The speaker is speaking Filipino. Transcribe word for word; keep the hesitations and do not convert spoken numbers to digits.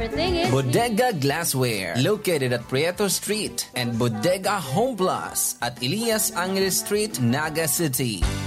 everything is Bodega Glassware, located at Prieto Street, and Bodega Home Plus at Elias Angeles Street, Naga City.